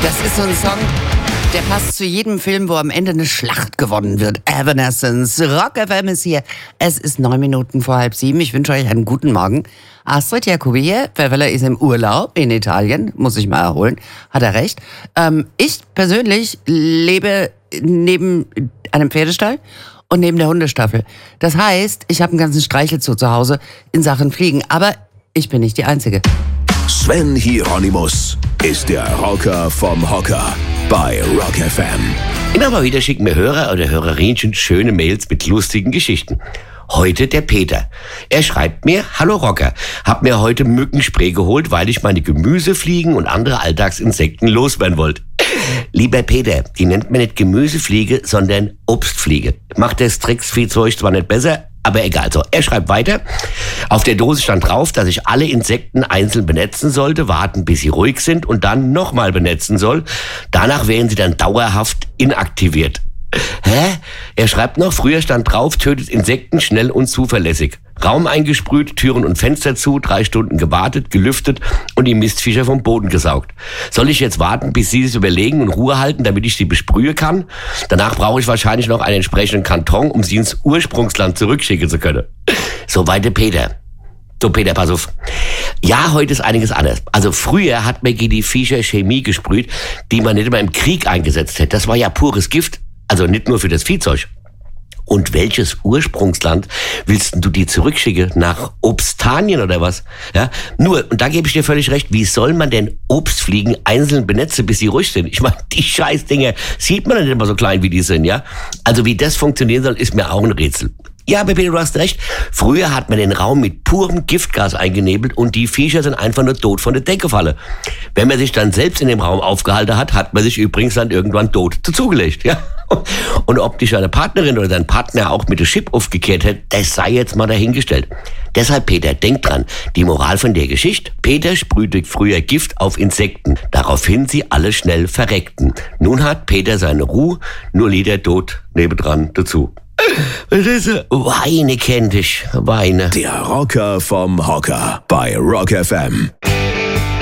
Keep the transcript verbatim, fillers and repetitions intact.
Das ist so ein Song, der passt zu jedem Film, wo am Ende eine Schlacht gewonnen wird. Evanescence, Rock F M ist hier. Es ist neun Minuten vor halb sieben. Ich wünsche euch einen guten Morgen. Astrid Jacobi hier. Pfefferle ist im Urlaub in Italien. Muss ich mal erholen. Hat er recht. Ähm, ich persönlich lebe neben einem Pferdestall und neben der Hundestaffel. Das heißt, ich habe einen ganzen Streichelzoo zu Hause in Sachen Fliegen. Aber ich bin nicht die Einzige. Sven Hieronymus ist der Rocker vom Hocker bei Rock F M. Immer mal wieder schicken mir Hörer oder Hörerinnen schöne Mails mit lustigen Geschichten. Heute der Peter. Er schreibt mir: Hallo Rocker, hab mir heute Mückenspray geholt, weil ich meine Gemüsefliegen und andere Alltagsinsekten loswerden wollte. Lieber Peter, die nennt man nicht Gemüsefliege, sondern Obstfliege. Macht das Drecksviehzeug zwar nicht besser, aber egal. So, er schreibt weiter. Auf der Dose stand drauf, dass ich alle Insekten einzeln benetzen sollte, warten, bis sie ruhig sind und dann nochmal benetzen soll. Danach wären sie dann dauerhaft inaktiviert. Hä? Er schreibt noch, früher stand drauf, tötet Insekten schnell und zuverlässig. Raum eingesprüht, Türen und Fenster zu, drei Stunden gewartet, gelüftet und die Mistviecher vom Boden gesaugt. Soll ich jetzt warten, bis sie sich überlegen und Ruhe halten, damit ich sie besprühen kann? Danach brauche ich wahrscheinlich noch einen entsprechenden Karton, um sie ins Ursprungsland zurückschicken zu können. So weiter Peter. So Peter, pass auf. Ja, heute ist einiges anders. Also früher hat man gegen die Viecher Chemie gesprüht, die man nicht immer im Krieg eingesetzt hätte. Das war ja pures Gift. Also nicht nur für das Viehzeug. Und welches Ursprungsland willst du die zurückschicken? Nach Obstanien oder was? Ja, nur, und da gebe ich dir völlig recht, wie soll man denn Obstfliegen einzeln benetzen, bis sie ruhig sind? Ich meine, die Scheißdinger sieht man nicht immer so klein, wie die sind, ja? Also wie das funktionieren soll, ist mir auch ein Rätsel. Ja, aber Peter, du hast recht. Früher hat man den Raum mit purem Giftgas eingenebelt und die Viecher sind einfach nur tot von der Decke gefallen. Wenn man sich dann selbst in dem Raum aufgehalten hat, hat man sich übrigens dann irgendwann tot dazugelegt, ja? Und ob dich deine Partnerin oder dein Partner auch mit dem Chip aufgekehrt hätte, das sei jetzt mal dahingestellt. Deshalb, Peter, denk dran, die Moral von der Geschichte: Peter sprühte früher Gift auf Insekten, daraufhin sie alle schnell verreckten. Nun hat Peter seine Ruhe, nur Lieder tot nebendran dazu. Was ist das? Weine kennt dich, Weine. Der Rocker vom Hocker bei Rock F M.